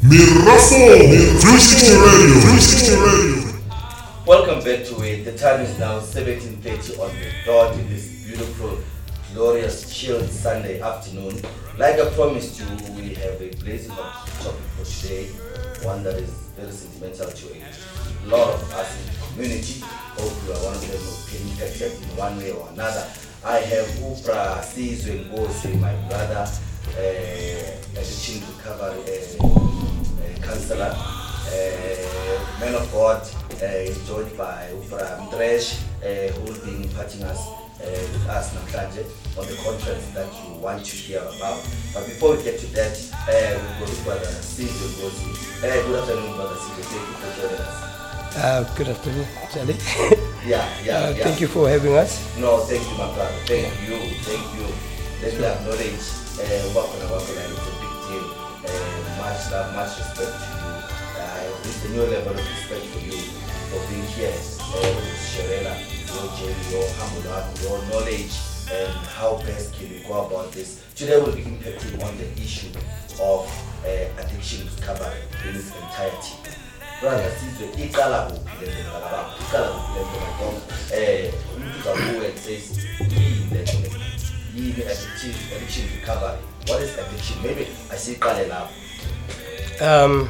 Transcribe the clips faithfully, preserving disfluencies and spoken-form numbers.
Mirafo three sixty Radio. three sixty Radio. Welcome back to it. The time is now seventeen thirty on the dot in this beautiful, glorious, chilled Sunday afternoon. Like I promised you, we have a blazing hot topic for today, one that is very sentimental to a lot of us in the community. Hope you are one of them who been impacted in one way or another. I have Upra Sizwe Ngozi, my brother, uh, addiction recovery uh, uh, counselor, uh, man of God, uh, joined by Upra Mdresh, uh, who will be imparting us uh, with us Namhlanje on the conference that you want to hear about. But before we get to that, uh, we'll go to Brother Sizwe Ngozi. Uh, good afternoon, Brother Sizwe. Thank you for joining us. Uh, good afternoon, Charlie. Yeah, yeah, uh, yeah. Thank you for having us. No, thank you, my brother. Thank you, thank you. Let me acknowledge uh, Wakona Wakona. It's a big deal. Uh, much love, much respect to you. Uh, it's a new level of respect for you for being here. Uh, with Sherella, your journey, your humble heart, your knowledge, and how best can we go about this. Today we'll be impacting on the issue of uh, addiction recovery in its entirety. Brother Sizwe, iqala kuphi le nto ngababa? Iqala kuphi le nto ngababa? Eh, umuntu uzabuye and says, yini le nto? Yini addiction, addiction recovery? What is addiction? Maybe I say iqale lapho. Um,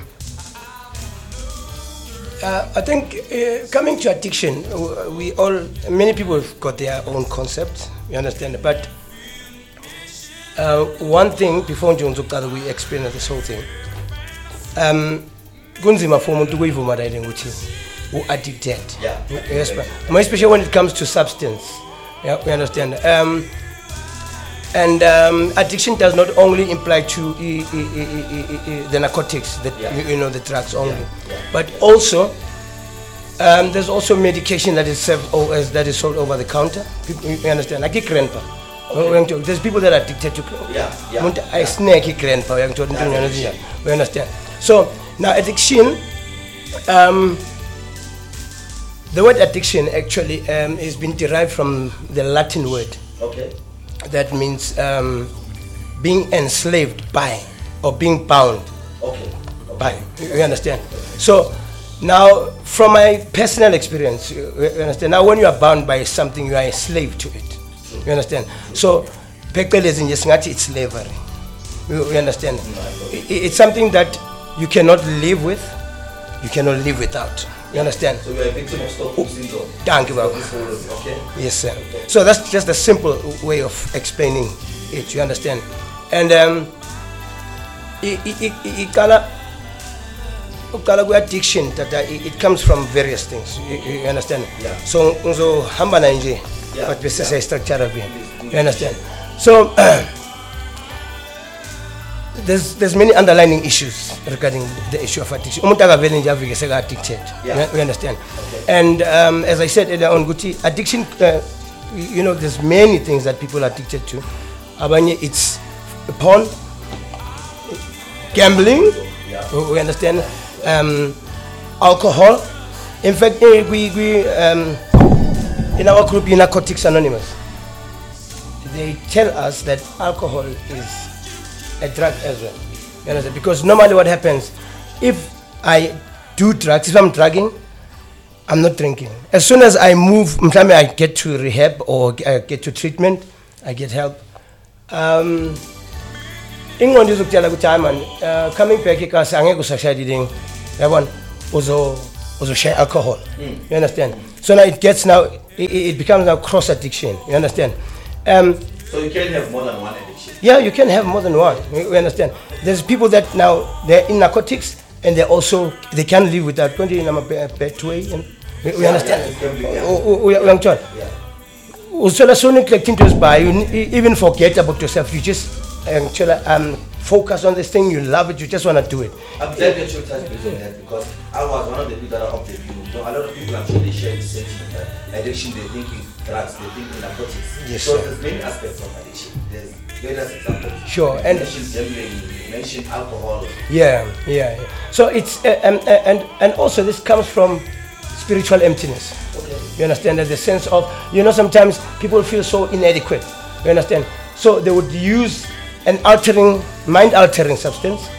uh, I think uh, coming to addiction, uh, we all, many people have got their own concepts, you understand, but uh, one thing, before we explain this whole thing, um, kunzima for umuntu ukuyivuma right ukuthi u-addicted. Yeah. Yes, but more especially when it comes to substance. Yeah, we understand. Um, and um, addiction does not only imply to uh, uh, uh, uh, the narcotics, the, Yeah. you, you know, the drugs only, Yeah, yeah. but also um, there's also medication that is served or as that is sold over the counter. People, you understand? Like grandpa. Okay. There's people that are addicted to. Yeah, yeah, Umuntu yeah. ayisnake grandpa. We addiction. understand? So now addiction, um, the word addiction actually um, has been derived from the Latin word Okay. that means um, being enslaved by or being bound Okay. Okay. by. You you understand? So now, from my personal experience, you you understand? Now, when you are bound by something, you are a slave to it. You understand? So, phecelezi singathi it's slavery. You you understand? I- i- It's something that you cannot live with, you cannot live without. You understand? So you are a victim of Stockholm syndrome. Thank you, Baba. Stockholm syndrome, okay. Yes, sir. So that's just a simple way of explaining it. You understand? And um, i- i- i- i- ikala ukala ku-addiction that uh, it it comes from various things. You, you you understand? Yeah. So ngizohamba na nje, Yeah, but bese yeah. siyayistructure of it. Please, You understand? So there's there's many underlying issues regarding the issue of addiction. Umuntu akavele nje avike seka addicted. Yeah. You, you understand? Okay. And um, as I said earlier on, Guti, addiction, uh, you know, there's many things that people are addicted to. Abanye, it's porn, gambling, Yeah. we we understand, um, alcohol. In fact, eh, we, we um, in our group, in Narcotics Anonymous, they tell us that alcohol is a drug as well. You understand? Because normally what happens, if I do drugs, if I'm drugging, I'm not drinking. As soon as I move, mhlawumbe I get to rehab or I get to treatment, I get help. Um, ingqondo izokutshela ukuthi hayi man, uh, coming back ekhaya angeke usashaya ding, yabona, uzo uzoshaya alcohol. You understand? So now it gets now, it, it becomes now cross addiction. You understand? Um, So you can have more than one addiction. yeah, you can have more than one. We we understand. There's people that now they're in narcotics and they also they can't live without going in a bad way. And we, we Yeah, understand. yeah, it's gambling, yeah. Oh, oh, oh, yeah, young child. Yeah. Usola soni collecting to by you n- even forget about yourself. You just um, chill, um focus on this thing. You love it. You just want to do it. I'm glad that you touched base on that because I was one of the people that are of the view. You know, a lot of people I'm sure they share the sentiment that addiction, they're thinking drugs, they're thinking narcotics. Yes, so sir. there's many aspects of addiction. There's various examples. Sure, You and- mentioned gambling, you mentioned alcohol. Yeah, yeah. yeah. So it's uh, um, uh, and and also this comes from spiritual emptiness. Okay. You understand that the sense of, you know, sometimes people feel so inadequate. You understand? So they would use an altering, mind altering substance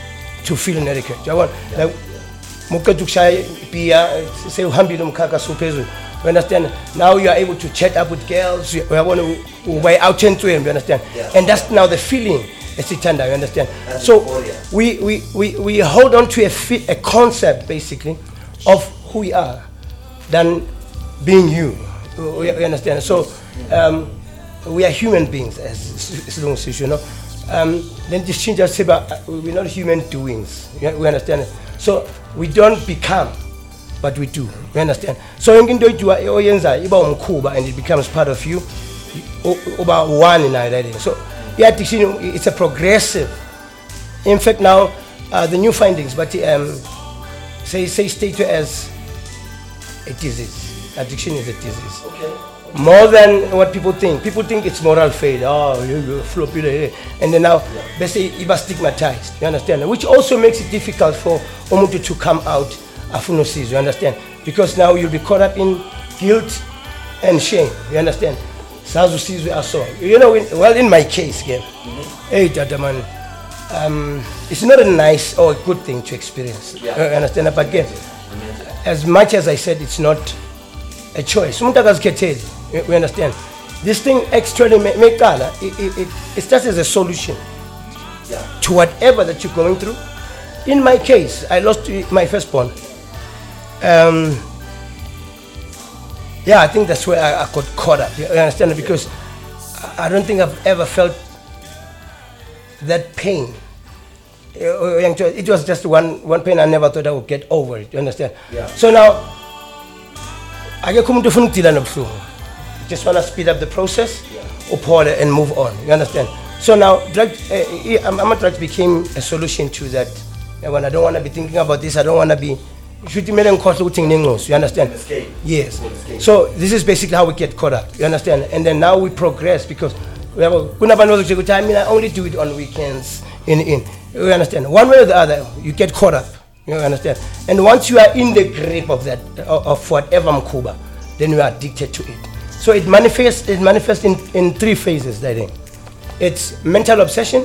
to feel inadequate. You want like muketu kushaya pia say uhambile umkhakha suphezulu. You understand? Now you are able to chat up with girls. You want to way out into them. You understand? Yeah. And that's now the feeling. It's Itanda. You understand? That's So euphoria. we, we, we, we hold on to a, fi- a concept basically of who we are than being you. You you understand? So um, we are human beings, as Silung says, you know. Um, then this change us about uh, we're not human doings. You- We understand? So we don't become, but we do. You understand? So you do and it becomes part of you. About one in our So yeah, it's a progressive. In fact, now uh, the new findings, but um, say say state as a disease. Addiction is a disease. Okay. More than what people think. People think it's moral failure. Oh, you, you floppy, eh, and then now they say it was stigmatized. You understand? Which also makes it difficult for Omuntu to come out afunosis. You understand? Because now you'll be caught up in guilt and shame. You understand? Sazu sizwe aso. You know, in, well, in my case, yeah, hey, Tata man, um, it's not a nice or a good thing to experience. Yeah. You understand? But again, as much as I said, it's not a choice. Umuntu akazikhetheli. We understand. This thing externally make make color. It, it, it, it starts as a solution Yeah. to whatever that you're going through. In my case, I lost my firstborn. Um, yeah, I think that's where I, I got caught up. You understand? Because I I don't think I've ever felt that pain. It was just one, one pain I never thought I would get over it. You understand? Yeah. So now, I get come to phone. Just want to speed up the process, uphold it and move on. You understand? So now, drug, uh, I'm, I'm a drug became a solution to that. And when I don't want to be thinking about this, I don't want to be. You understand? Escape. Yes. Escape. So this is basically how we get caught up. You understand? And then now we progress because we have a, I mean, I only do it on weekends. In in, you understand? One way or the other, you get caught up. You understand? And once you are in the grip of that, of, of whatever mkuba, then you are addicted to it. So it manifests. It manifests in, in three phases. I think it's mental obsession.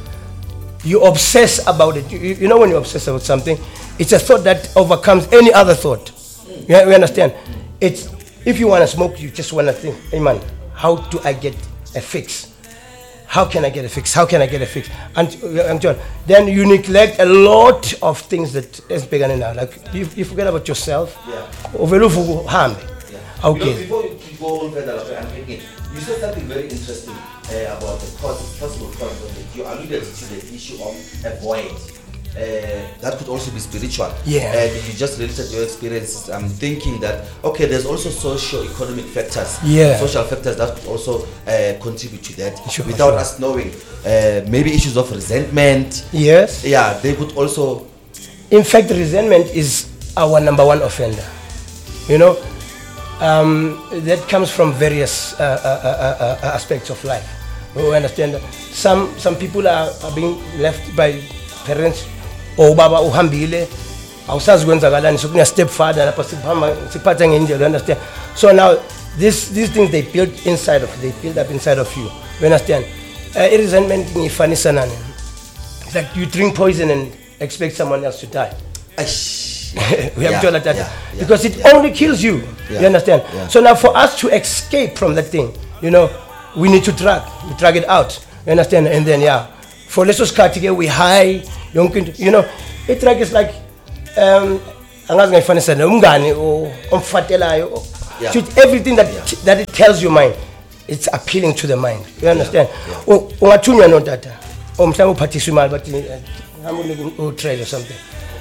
You obsess about it. You, you know when you obsess about something, it's a thought that overcomes any other thought. You, you understand? It's if you want to smoke, you just want to think, hey man, how do I get a fix? How can I get a fix? How can I get a fix? And, and John, then you neglect a lot of things that is bigger than that. Like you, you forget about yourself. Yeah. Overlook harm. Yeah. Okay. You know, before you go on further, I'm thinking, you said something very interesting uh, about the cause, possible cause of it. You alluded to the issue of a void. Uh, that could also be spiritual. Yeah. And you just related your experiences. I'm thinking that, okay, there's also socio-economic factors. Yeah. Social factors that could also uh, contribute to that Sure, without sure. us knowing. Uh, maybe issues of resentment. Yes. Yeah, they could also. In fact, resentment is our number one offender. You know, um, that comes from various uh, uh, uh, uh, aspects of life. We understand that some some people are, are being left by parents. Oh, baba uhambile, awusazi kwenzakalani so kuna stepfather lapha siphamba siphatha ngendlela. You understand? So now this these things they build inside of they build up inside of you. You understand? Uh, resentment ngifanisa nani? It's like you drink poison and expect someone else to die. Aish. We have Yeah, to that yeah, yeah, because it yeah. only kills you. Yeah, You understand? yeah. So now for us to escape from that thing, you know, we need to drag, we drag it out. You understand? And then yeah, for let's just cut we high, you know, it drag is like um angazi ngayifanisa nomngane omfatelayo. Yeah. Shoot everything that Yeah. that it tells your mind, it's appealing to the mind. You understand? Yeah. Ungathunywa no data. Or mhlawumbe uphathiswa imali but I'm trade or something.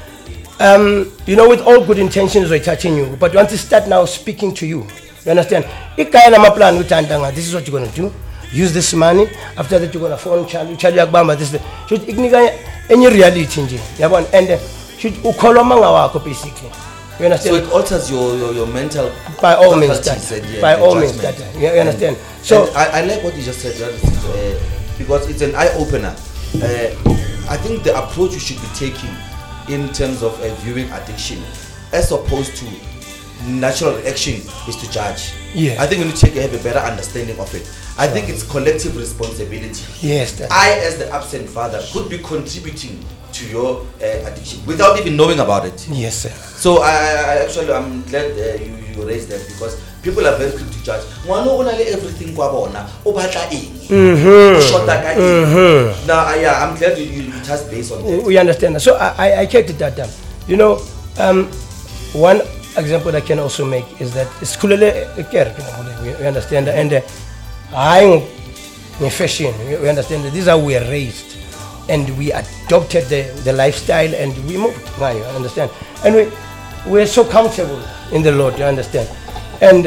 Um, you know, with all good intentions we're touching you, but once you start now speaking to you, you understand? Plan with this is what you're gonna do. Use this money. After that, you're gonna phone Charlie. Charlie Agbamba. This should igniga any reality nje. Yabona, and should ukoloma ngawakho basically. You understand? So it alters your your, your mental. By all means, faculties that. and, yeah, By your all means, judgment. that. You understand? And, So and I, I like what you just said, uh, because it's an eye opener. Uh, I think the approach you should be taking in terms of uh, viewing addiction, as opposed to natural reaction, is to judge. Yeah. I think we need to take, have a better understanding of it. I think it's collective responsibility. yes, that. I, as the absent father, could be contributing to your uh, addiction without even knowing about it. Yes, sir. So I, I actually I'm glad uh, you you raised that because people are very quick to judge. Ngwana o na le everything kwa bona o batla eng. Mhm. Shota ka eng. Now I, yeah, I'm glad you you touched base on that. We understand that. So I I, I get it that time. You know, um, one example I can also make is that it's kulele care. We understand that, and uh, I in fashion. We understand that these are we are raised. And we adopted the, the lifestyle and we moved. Now you understand. And we we're so comfortable in the Lord, you understand. And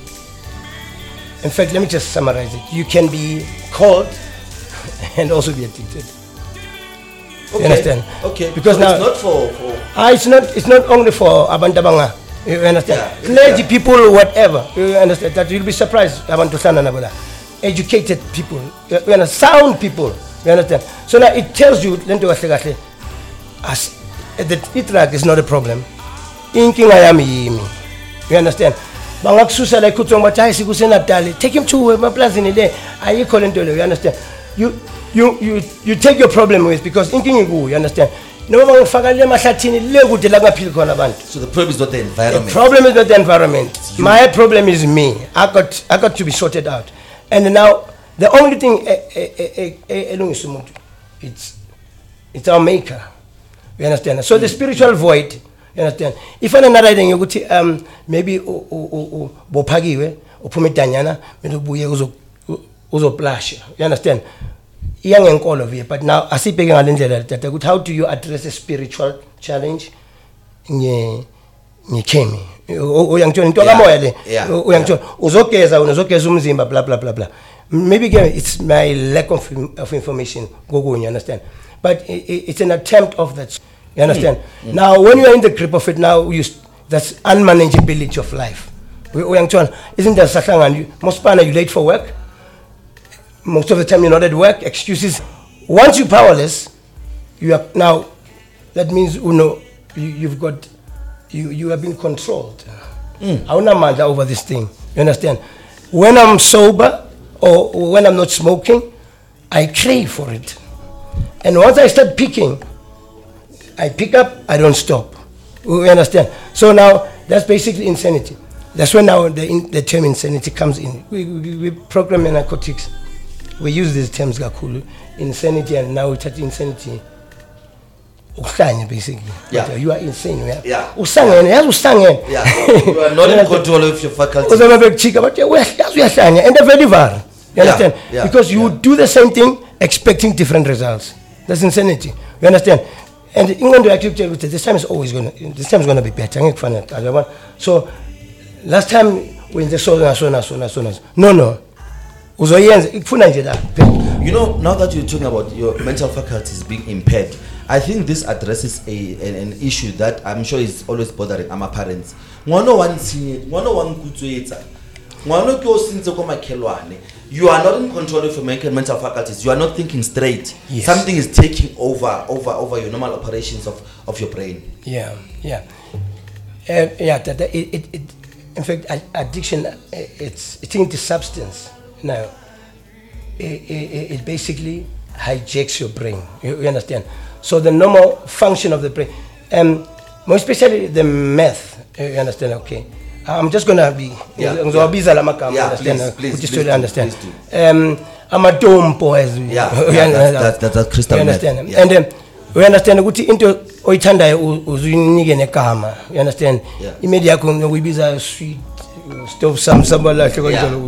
in fact, let me just summarize it. You can be called and also be addicted. Okay. You understand? Okay. Because so now it's not for, for ah, it's not it's not only for Abantabanga. You understand? Yeah, Clergy yeah. people, whatever. You understand that you'll be surprised. Abantusana Nabula. Educated people, you understand? Sound people. You understand? So now it tells you, as the itrack is not a problem. Inking I am yimi. You understand? Bangaksusa like kutonga taisi kusena tali. Take him to my place in the day. Are you calling to you understand? You you you you take your problem with because inking you you understand? No one fagale mashatini legu delaga pil kona band. So the problem is not the environment. The problem is not the environment. My problem is me. I got I got to be sorted out. And now the only thing it's it's our maker. You understand? So the spiritual void, you understand? If I'm not writing, you would um maybe bopagiwe upumitanyana medubuye uzo uzo plash. You understand? Young and all of you. But now I see picking that how do you address a spiritual challenge? Nye nye kemi. Uyangitshela into kamoya le. Uyangitshela uzogeza unozogeza umzimba blah blah blah blah. Maybe again, it's my lack of, of information. Go go, you understand? But it, it, it's an attempt of that. You understand? Mm. Mm. Now, when you are in the grip of it, now you that's unmanageability of life. We, we isn't there such thing? Most part you late for work. Most of the time you're not at work. Excuses. Once you're powerless, you are now. That means you know you, you've got you you have been controlled. Mm. I don't mind over this thing. You understand? When I'm sober. Or when I'm not smoking, I crave for it. And once I start picking, I pick up, I don't stop. We understand? So now, that's basically insanity. That's when now the, in, the term insanity comes in. We, we, we program in narcotics. We use these terms, Gakulu, insanity, and now we touch insanity. Basically. Yeah. But, uh, you are insane. Yeah. Yeah. Usangen, yes, usangen. Yeah. You are not in control of your faculty. But and they're very var. You understand? Yeah, yeah, because you yeah. would do the same thing expecting different results. That's insanity. You understand? And England actually tell you that this time is always going to, this time is going to be better. So, last time when they saw na so na so na so na no no. You know, now that you're talking about your mental faculties being impaired, I think this addresses a an, an issue that I'm sure is always bothering our parents. Ngwana one ngwana one kutswetsa. Ngwana ke o sintse ko makhelwane. You are not in control of your mental faculties. You are not thinking straight. Yes. Something is taking over, over, over your normal operations of, of your brain. Yeah, yeah, uh, yeah. That, that it, it, it, in fact, addiction. It's it's into substance. Now, it, it, it basically hijacks your brain. You, you understand? So the normal function of the brain, um, more especially the meth. You understand? Okay. I'm just gonna be. Yeah, yeah, yeah. yeah Please, please, which is please, to understand. Please do. Um, I'm a dompo as we. Yeah, yeah that's, that's, that's crystal. You understand? Yeah. And um, we understand. Kuti into oitanda uzunige nekama. You understand? Yeah. Immediately we be sweet. Stop some somebody like.